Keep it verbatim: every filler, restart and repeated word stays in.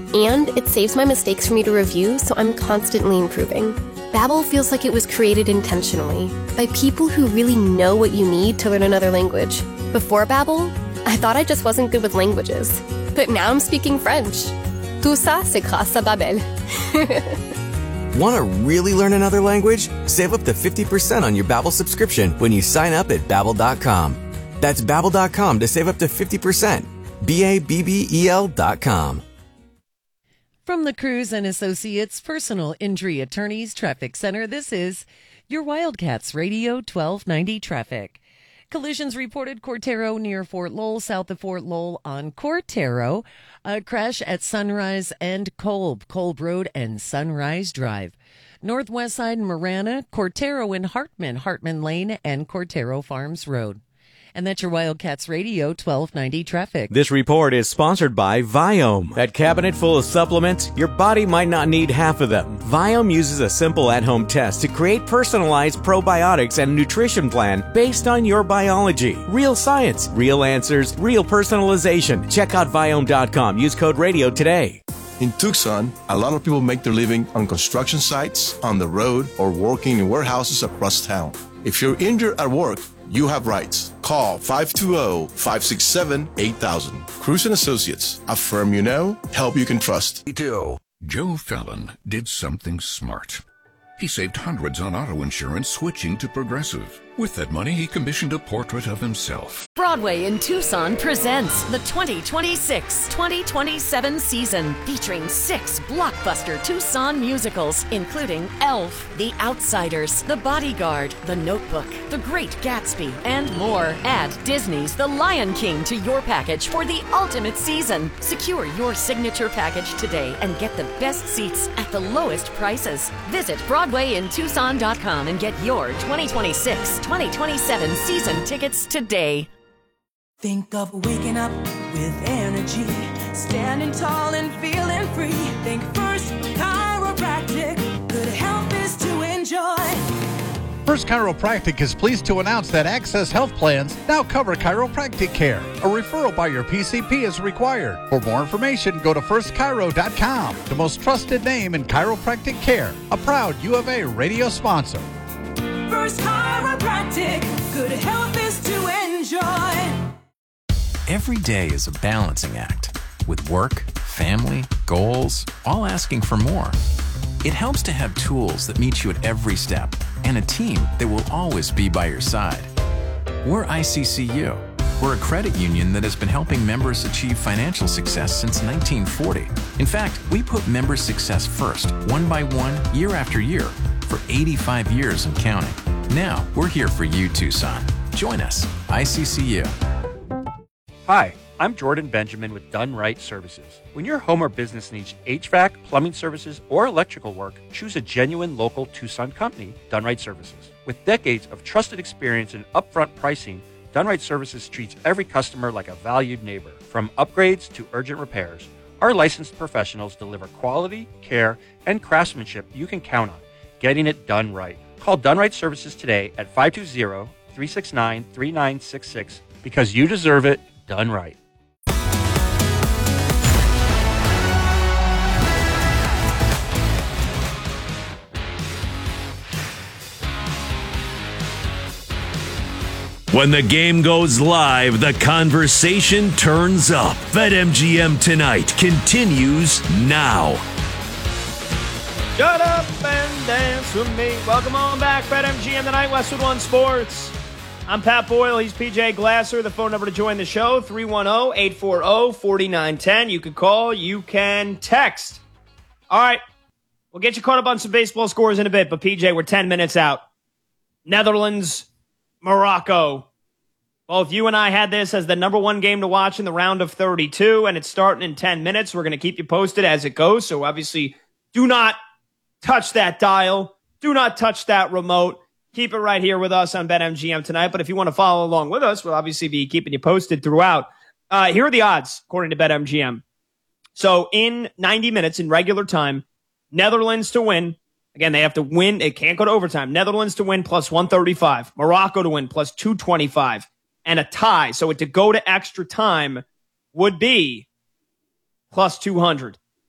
And it saves my mistakes for me to review, so I'm constantly improving. Babbel feels like it was created intentionally by people who really know what you need to learn another language. Before Babbel, I thought I just wasn't good with languages. But now I'm speaking French. Tout ça, c'est grâce à Babbel. Want to really learn another language? Save up to fifty percent on your Babbel subscription when you sign up at Babbel dot com. That's Babbel dot com to save up to fifty percent. B A B B E L dot com. From the Cruz and Associates Personal Injury Attorneys Traffic Center, this is your Wildcats Radio twelve ninety Traffic. Collisions reported Cortero near Fort Lowell, south of Fort Lowell on Cortero. A crash at Sunrise and Kolb, Kolb Road and Sunrise Drive. Northwest side Marana, Cortero and Hartman, Hartman Lane and Cortero Farms Road. And that's your Wildcats Radio twelve ninety Traffic. This report is sponsored by Viome. That cabinet full of supplements, your body might not need half of them. Viome uses a simple at-home test to create personalized probiotics and nutrition plan based on your biology. Real science, real answers, real personalization. Check out Viome dot com. Use code radio today. In Tucson, a lot of people make their living on construction sites, on the road, or working in warehouses across town. If you're injured at work, you have rights. Call five two zero, five six seven, eight thousand. Cruz and Associates, a firm you know, help you can trust. Joe Fallon did something smart. He saved hundreds on auto insurance switching to Progressive. With that money, he commissioned a portrait of himself. Broadway in Tucson presents the twenty twenty-six twenty twenty-seven season, featuring six blockbuster Tucson musicals, including Elf, The Outsiders, The Bodyguard, The Notebook, The Great Gatsby, and more. Add Disney's The Lion King to your package for the ultimate season. Secure your signature package today and get the best seats at the lowest prices. Visit Broadway in Tucson dot com and get your twenty twenty-six twenty twenty-seven season tickets today. Think of waking up with energy, standing tall and feeling free. Think First Chiropractic, good health is to enjoy. First Chiropractic is pleased to announce that Access Health Plans now cover chiropractic care. A referral by your P C P is required. For more information, go to first chiro dot com, the most trusted name in chiropractic care. A proud U of A radio sponsor. First Chiropractic, good health is to enjoy. Every day is a balancing act, with work, family, goals, all asking for more. It helps to have tools that meet you at every step and a team that will always be by your side. We're I C C U. We're a credit union that has been helping members achieve financial success since nineteen forty. In fact, we put member success first, one by one, year after year, for eighty-five years and counting. Now, we're here for you, Tucson. Join us, I C C U. Hi, I'm Jordan Benjamin with Done Right Services. When your home or business needs H V A C, plumbing services, or electrical work, choose a genuine local Tucson company, Done Right Services. With decades of trusted experience and upfront pricing, Done Right Services treats every customer like a valued neighbor. From upgrades to urgent repairs, our licensed professionals deliver quality, care, and craftsmanship you can count on, getting it done right. Call Done Right Services today at five two zero, three six nine, three nine six six because you deserve it done right. When the game goes live, the conversation turns up. BetMGM Tonight continues now. Shut up and dance with me. Welcome on back, BetMGM Tonight, Westwood One Sports. I'm Pat Boyle. He's P J Glasser. The phone number to join the show, three one zero, eight four zero, four nine one zero. You can call. You can text. All right. We'll get you caught up on some baseball scores in a bit, but P J, we're ten minutes out. Netherlands, Morocco. Both you and I had this as the number one game to watch in the round of thirty-two, and it's starting in ten minutes. We're going to keep you posted as it goes, so obviously do not touch that dial. Do not touch that remote. Keep it right here with us on BetMGM Tonight. But if you want to follow along with us, we'll obviously be keeping you posted throughout. Uh, here are the odds, according to BetMGM. So in ninety minutes, in regular time, Netherlands to win. Again, they have to win. They can't go to overtime. Netherlands to win plus one thirty-five. Morocco to win plus two twenty-five. And a tie. So it to go to extra time would be plus two hundred.